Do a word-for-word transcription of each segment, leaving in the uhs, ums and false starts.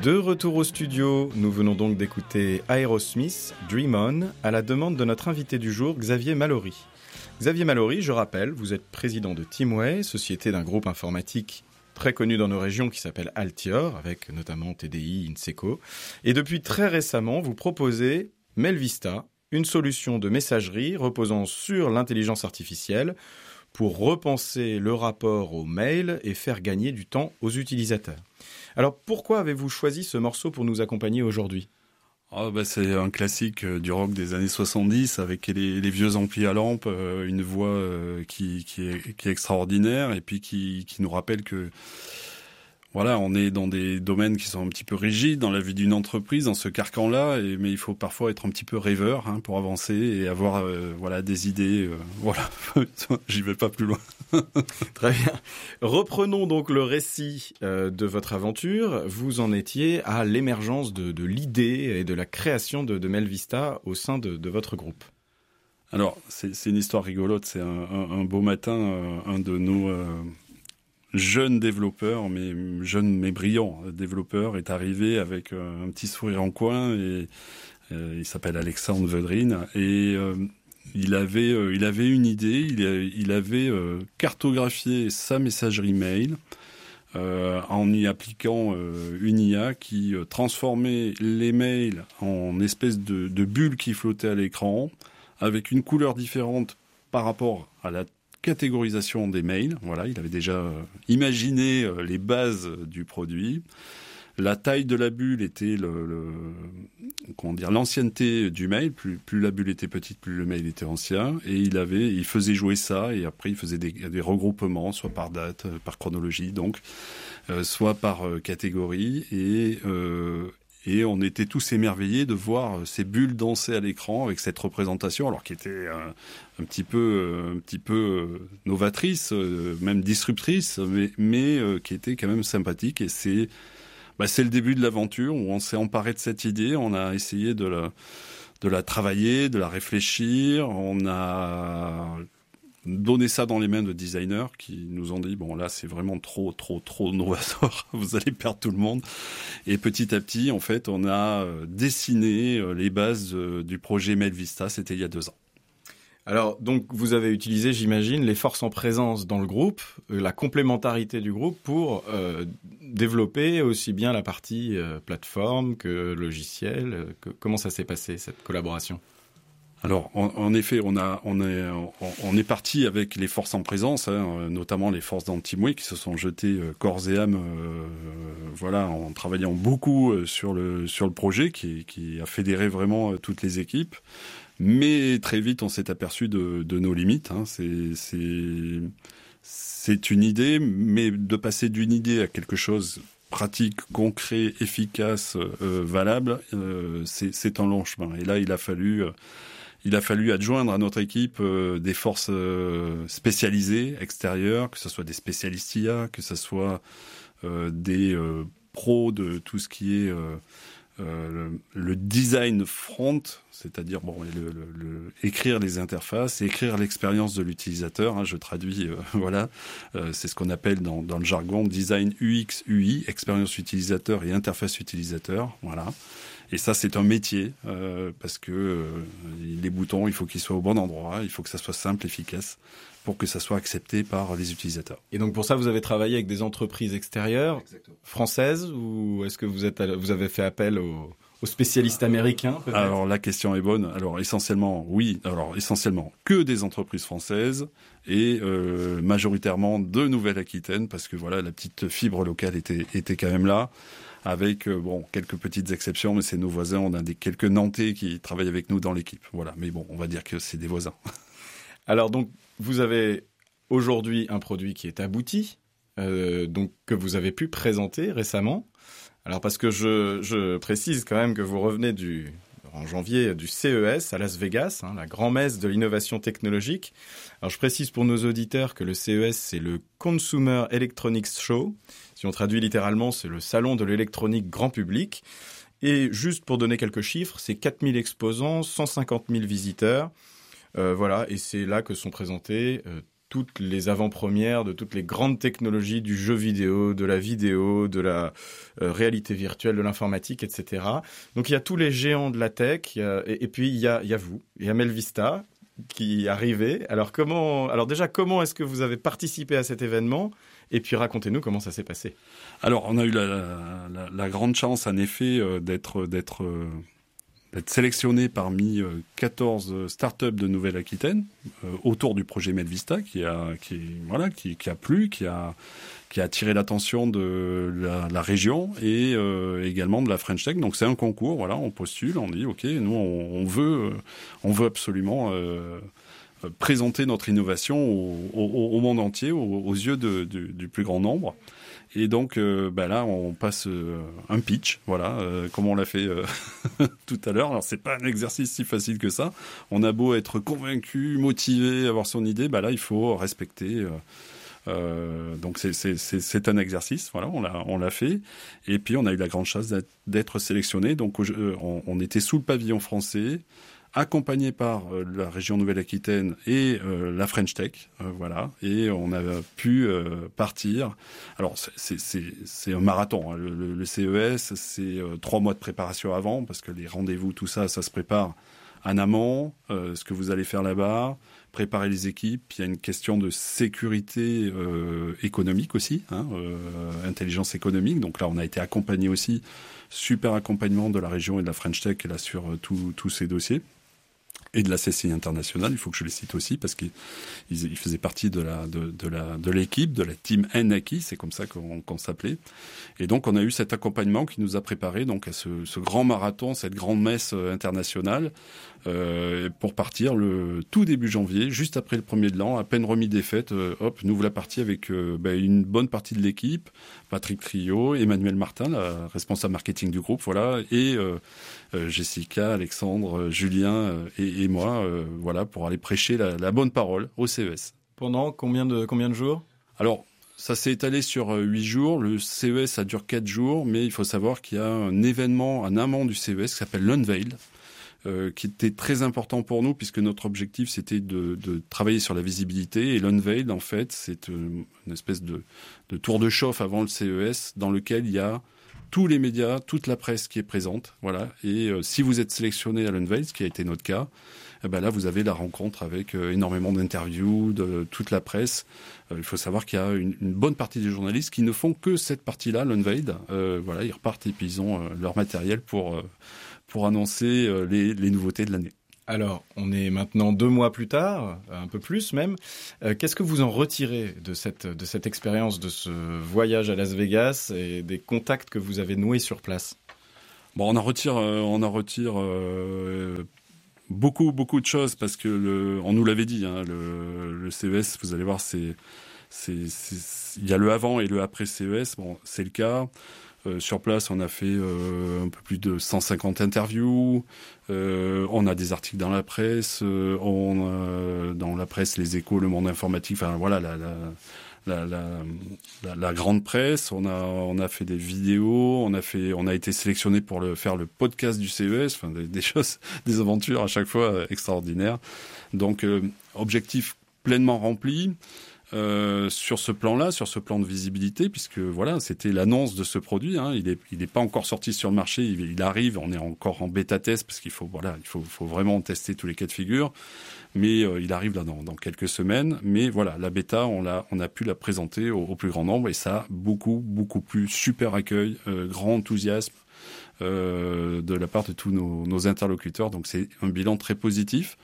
De retour au studio, nous venons donc d'écouter Aerosmith, Dream On, à la demande de notre invité du jour, Xavier Mallory. Xavier Mallory, je rappelle, vous êtes président de Teamway, société d'un groupe informatique très connu dans nos régions qui s'appelle Altior, avec notamment T D I, Inseco. Et depuis très récemment, vous proposez Mailvista, une solution de messagerie reposant sur l'intelligence artificielle pour repenser le rapport au mail et faire gagner du temps aux utilisateurs. Alors, pourquoi avez-vous choisi ce morceau pour nous accompagner aujourd'hui ? Oh bah c'est un classique du rock des années soixante-dix avec les, les vieux amplis à lampe, euh, une voix euh, qui, qui, est, qui est extraordinaire et puis qui, qui nous rappelle que voilà, on est dans des domaines qui sont un petit peu rigides dans la vie d'une entreprise, dans ce carcan-là, et, mais il faut parfois être un petit peu rêveur hein, pour avancer et avoir euh, voilà des idées. Euh, voilà, j'y vais pas plus loin. Très bien. Reprenons donc le récit euh, de votre aventure. Vous en étiez à l'émergence de, de l'idée et de la création de, de Mailvista au sein de, de votre groupe. Alors, c'est, c'est une histoire rigolote. C'est un, un, un beau matin, euh, un de nos euh, jeunes développeurs, mais jeunes mais brillants développeurs, est arrivé avec euh, un petit sourire en coin et euh, il s'appelle Alexandre Vedrine et euh, Il avait, euh, il avait une idée, il, a, il avait euh, cartographié sa messagerie mail euh, en y appliquant euh, une I A qui euh, transformait les mails en espèces de, de bulles qui flottaient à l'écran avec une couleur différente par rapport à la catégorisation des mails. Voilà, il avait déjà euh, imaginé euh, les bases du produit. La taille de la bulle était le, le comment dire l'ancienneté du mail. Plus, plus la bulle était petite, plus le mail était ancien. Et il avait, il faisait jouer ça. Et après, il faisait des, des regroupements, soit par date, par chronologie, donc, euh, soit par euh, catégorie. Et euh, et on était tous émerveillés de voir ces bulles danser à l'écran avec cette représentation, alors qui était euh, un petit peu, un petit peu novatrice, euh, même disruptrice, mais mais euh, qui était quand même sympathique. Et c'est Bah, c'est le début de l'aventure où on s'est emparé de cette idée, on a essayé de la, de la travailler, de la réfléchir, on a donné ça dans les mains de designers qui nous ont dit bon là c'est vraiment trop trop trop novateur, vous allez perdre tout le monde. Et petit à petit en fait on a dessiné les bases du projet Mailvista, c'était il y a deux ans. Alors, donc, vous avez utilisé, j'imagine, les forces en présence dans le groupe, euh, la complémentarité du groupe pour euh, développer aussi bien la partie euh, plateforme que logiciel. Euh, que, comment ça s'est passé, cette collaboration ? Alors, en, en effet, on a, on est, on, on est parti avec les forces en présence, hein, notamment les forces d'Teamway qui se sont jetées euh, corps et âme, euh, voilà, en travaillant beaucoup euh, sur le sur le projet, qui, qui a fédéré vraiment euh, toutes les équipes. Mais très vite, on s'est aperçu de, de nos limites. Hein. C'est, c'est, c'est une idée, mais de passer d'une idée à quelque chose pratique, concret, efficace, euh, valable, euh, c'est, c'est un long chemin. Et là, il a fallu, euh, il a fallu adjoindre à notre équipe euh, des forces euh, spécialisées, extérieures, que ce soit des spécialistes I A, que ce soit euh, des euh, pros de tout ce qui est euh, Euh, le, le design front, c'est-à-dire bon, le, le, le, écrire les interfaces, écrire l'expérience de l'utilisateur. Hein, je traduis, euh, voilà, euh, c'est ce qu'on appelle dans, dans le jargon design U X U I, expérience utilisateur et interface utilisateur. Voilà. Et ça, c'est un métier euh, parce que euh, les boutons, il faut qu'ils soient au bon endroit, il faut que ça soit simple, efficace, pour que ça soit accepté par les utilisateurs. Et donc pour ça, vous avez travaillé avec des entreprises extérieures, Exactement. Françaises, ou est-ce que vous êtes, vous avez fait appel aux, aux spécialistes américains peut-être ? Alors la question est bonne. Alors essentiellement, oui. Alors essentiellement que des entreprises françaises et euh, majoritairement de Nouvelle-Aquitaine, parce que voilà, la petite fibre locale était était quand même là. Avec euh, bon quelques petites exceptions, mais c'est nos voisins. On a des quelques Nantais qui travaillent avec nous dans l'équipe. Voilà. Mais bon, on va dire que c'est des voisins. Alors donc, vous avez aujourd'hui un produit qui est abouti, euh, donc que vous avez pu présenter récemment. Alors parce que je, je précise quand même que vous revenez du, en janvier du C E S à Las Vegas, hein, la grand-messe de l'innovation technologique. Alors je précise pour nos auditeurs que le C E S, c'est le Consumer Electronics Show. Si on traduit littéralement, c'est le salon de l'électronique grand public. Et juste pour donner quelques chiffres, c'est quatre mille exposants, cent cinquante mille visiteurs. Euh, voilà, et c'est là que sont présentés euh, toutes les avant-premières de toutes les grandes technologies du jeu vidéo, de la vidéo, de la euh, réalité virtuelle, de l'informatique, et cetera. Donc il y a tous les géants de la tech, il y a, et, et puis il y a, il y a vous, il y a Melvista qui arrivait. Alors comment, alors déjà comment est-ce que vous avez participé à cet événement? Et puis racontez-nous comment ça s'est passé. Alors on a eu la, la, la grande chance en effet euh, d'être d'être euh, d'être sélectionné parmi euh, quatorze startups de Nouvelle-Aquitaine euh, autour du projet Melvista qui a qui voilà qui, qui a plu, qui a qui a attiré l'attention de la, la région et euh, également de la French Tech. Donc c'est un concours, voilà, on postule, on dit ok, nous on, on veut on veut absolument euh, présenter notre innovation au, au, au monde entier, aux, aux yeux de, de, du plus grand nombre. Et donc, euh, bah là, on passe euh, un pitch, voilà, euh, comme on l'a fait euh, tout à l'heure. Alors, c'est pas un exercice si facile que ça. On a beau être convaincu, motivé, avoir son idée, bah là, il faut respecter. Euh, euh, donc, c'est, c'est, c'est, c'est un exercice, voilà, on l'a, on l'a fait. Et puis, on a eu la grande chance d'être, d'être sélectionné. Donc, euh, on, on était sous le pavillon français, accompagné par euh, la région Nouvelle-Aquitaine et euh, la French Tech, euh, voilà, et on a pu euh, partir. Alors c'est, c'est, c'est, c'est un marathon, hein. le, le, le C E S, c'est euh, trois mois de préparation avant, parce que les rendez-vous, tout ça, ça se prépare en amont, euh, ce que vous allez faire là-bas, préparer les équipes. Il y a une question de sécurité euh, économique aussi, hein, euh, intelligence économique. Donc là, on a été accompagné aussi, super accompagnement de la région et de la French Tech là sur euh, tous ces dossiers. Et de la C C I internationale, il faut que je les cite aussi parce qu'ils ils faisaient partie de la de, de la de l'équipe, de la team N-Aki, c'est comme ça qu'on, qu'on s'appelait. Et donc on a eu cet accompagnement qui nous a préparé donc à ce, ce grand marathon, cette grande messe internationale euh, pour partir le tout début janvier, juste après le premier de l'an, à peine remis des fêtes. Euh, hop, nous voilà partis avec euh, ben, une bonne partie de l'équipe, Patrick Trio, Emmanuel Martin, la responsable marketing du groupe, voilà, et euh, euh, Jessica, Alexandre, Julien euh, et, et moi, euh, voilà, pour aller prêcher la, la bonne parole au C E S. Pendant combien de combien de jours? Alors, ça s'est étalé sur huit jours. Le C E S, ça dure quatre jours, mais il faut savoir qu'il y a un événement en amont du C E S qui s'appelle l'Unveil, euh, qui était très important pour nous, puisque notre objectif, c'était de, de travailler sur la visibilité. Et l'Unveil, en fait, c'est une espèce de, de tour de chauffe avant le C E S, dans lequel il y a tous les médias, toute la presse qui est présente. Voilà. Et euh, si vous êtes sélectionné à l'Unveil, ce qui a été notre cas, eh ben là, vous avez la rencontre avec euh, énormément d'interviews de toute la presse. Euh, il faut savoir qu'il y a une, une bonne partie des journalistes qui ne font que cette partie-là, l'Unveil. Euh, voilà, ils repartent et puis ils ont euh, leur matériel pour, euh, pour annoncer euh, les, les nouveautés de l'année. Alors, on est maintenant deux mois plus tard, un peu plus même. Euh, qu'est-ce que vous en retirez de cette, de cette expérience, de ce voyage à Las Vegas et des contacts que vous avez noués sur place? Bon, on en retire, euh, on en retire euh, beaucoup, beaucoup de choses parce que le, on nous l'avait dit, hein, le, le C E S, vous allez voir, c'est, c'est, c'est, il y a le avant et le après C E S. Bon, c'est le cas. Euh, sur place, on a fait euh, un peu plus de cent cinquante interviews. Euh, on a des articles dans la presse. Euh, on a, dans la presse, les Échos, le Monde informatique. Enfin voilà, la, la, la, la, la, la grande presse. On a, on a fait des vidéos. On a fait, on a été sélectionné pour le faire le podcast du C E S. Enfin des, des choses, des aventures à chaque fois euh, extraordinaires. Donc euh, objectif pleinement rempli. Euh, sur ce plan-là, sur ce plan de visibilité, puisque voilà, c'était l'annonce de ce produit. Hein, il est, il n'est pas encore sorti sur le marché. Il, il arrive. On est encore en bêta test parce qu'il faut, voilà, il faut, faut vraiment tester tous les cas de figure. Mais euh, il arrive là dans, dans quelques semaines. Mais voilà, la bêta, on l'a, on a pu la présenter au, au plus grand nombre et ça a beaucoup, beaucoup plus super accueil, euh, grand enthousiasme euh, de la part de tous nos, nos interlocuteurs. Donc c'est un bilan très positif.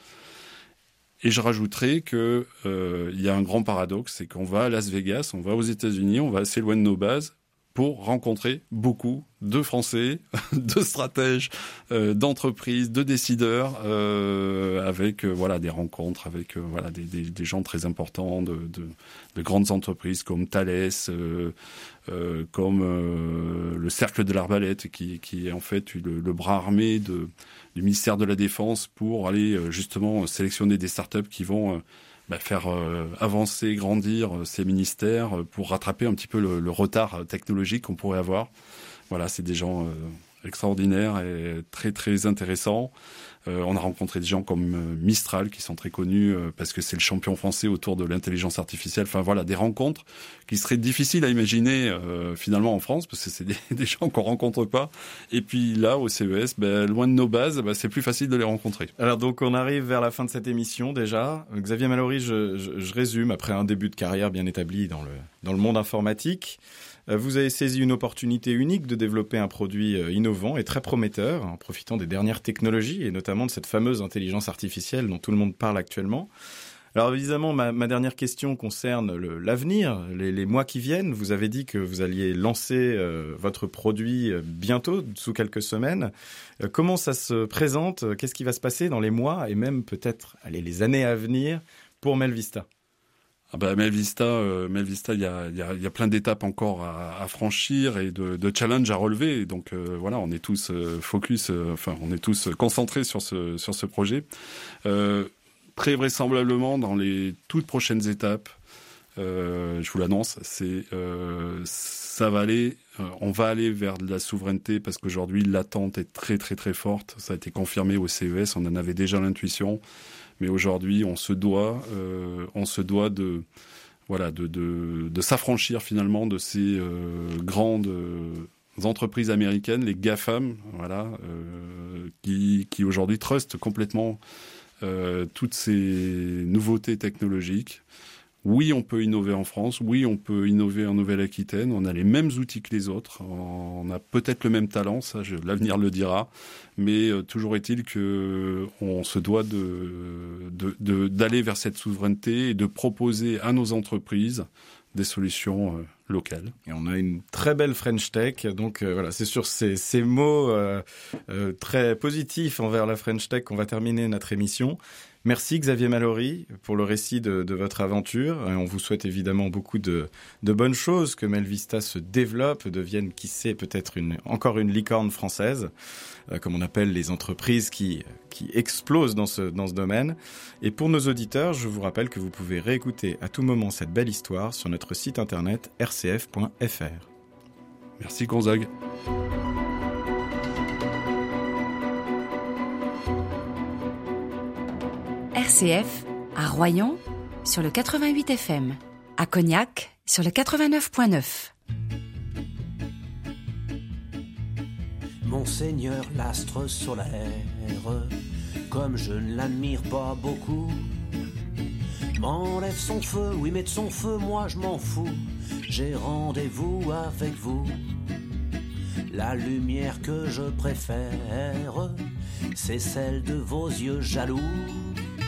Et je rajouterais que euh, il y a un grand paradoxe, c'est qu'on va à Las Vegas, on va aux États-Unis, on va assez loin de nos bases pour rencontrer beaucoup de Français, de stratèges, euh, d'entreprises, de décideurs, euh, avec euh, voilà des rencontres avec euh, voilà des, des, des gens très importants de, de, de grandes entreprises comme Thales, euh, euh, comme euh, le Cercle de l'Arbalète, qui, qui est en fait le, le bras armé de, du ministère de la Défense pour aller euh, justement sélectionner des startups qui vont euh, Bah, faire euh, avancer, grandir euh, ces ministères euh, pour rattraper un petit peu le, le retard technologique qu'on pourrait avoir. Voilà, c'est des gens euh, extraordinaire et très très intéressant. Euh, on a rencontré des gens comme euh, Mistral qui sont très connus euh, parce que c'est le champion français autour de l'intelligence artificielle. Enfin voilà, des rencontres qui seraient difficiles à imaginer euh, finalement en France parce que c'est des, des gens qu'on rencontre pas. Et puis là, au C E S, ben, loin de nos bases, ben, c'est plus facile de les rencontrer. Alors donc on arrive vers la fin de cette émission déjà. Xavier Mallory, je, je, je résume, après un début de carrière bien établi dans le, dans le monde informatique, vous avez saisi une opportunité unique de développer un produit innovant et très prometteur, en profitant des dernières technologies et notamment de cette fameuse intelligence artificielle dont tout le monde parle actuellement. Alors évidemment, ma, ma dernière question concerne le, l'avenir, les, les mois qui viennent. Vous avez dit que vous alliez lancer euh, votre produit bientôt, sous quelques semaines. Euh, comment ça se présente ? Qu'est-ce qui va se passer dans les mois et même peut-être allez, les années à venir pour Melvista ? Ah bah Melvista, euh, Melvista, il y a, y, a, y a plein d'étapes encore à, à franchir et de, de challenges à relever. Donc euh, voilà, on est tous euh, focus, euh, enfin on est tous concentrés sur ce sur ce projet. Euh, très vraisemblablement, dans les toutes prochaines étapes, euh, je vous l'annonce, c'est euh, ça va aller, euh, on va aller vers de la souveraineté parce qu'aujourd'hui l'attente est très très très forte. Ça a été confirmé au C E S, on en avait déjà l'intuition. Mais aujourd'hui, on se doit, euh, on se doit de, voilà, de, de, de s'affranchir finalement de ces euh, grandes euh, entreprises américaines, les GAFAM, voilà, euh, qui, qui aujourd'hui trustent complètement euh, toutes ces nouveautés technologiques. Oui, on peut innover en France. Oui, on peut innover en Nouvelle-Aquitaine. On a les mêmes outils que les autres. On a peut-être le même talent, ça, je, l'avenir le dira. Mais euh, toujours est-il que on se doit de, de, de, d'aller vers cette souveraineté et de proposer à nos entreprises des solutions euh, locales. Et on a une très belle French Tech. Donc euh, voilà, c'est sur ces, ces mots euh, euh, très positifs envers la French Tech qu'on va terminer notre émission. Merci Xavier Mallory pour le récit de, de votre aventure. On vous souhaite évidemment beaucoup de, de bonnes choses, que Melvista se développe, devienne, qui sait, peut-être une, encore une licorne française, euh, comme on appelle les entreprises qui, qui explosent dans ce, dans ce domaine. Et pour nos auditeurs, je vous rappelle que vous pouvez réécouter à tout moment cette belle histoire sur notre site internet r c f point f r. Merci Gonzague. R C F, à Royan, sur le quatre-vingt-huit F M, à Cognac, sur le quatre-vingt-neuf point neuf. Monseigneur l'astre solaire, comme je ne l'admire pas beaucoup, m'enlève son feu, oui mais de son feu moi je m'en fous, j'ai rendez-vous avec vous. La lumière que je préfère, c'est celle de vos yeux jaloux.